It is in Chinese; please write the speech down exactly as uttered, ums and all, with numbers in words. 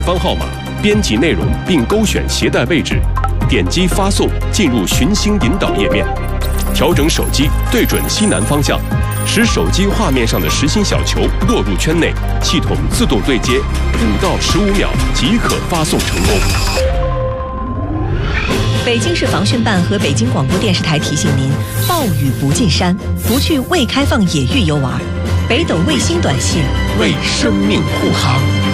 方号码，编辑内容并勾选携带位置，点击发送进入寻星引导页面，调整手机对准西南方向，使手机画面上的实心小球落入圈内，系统自动对接，五到十五秒即可发送成功。 北京市防汛办和北京广播电视台提醒您：暴雨不进山，不去未开放野域游玩。北斗卫星短信为生命护航。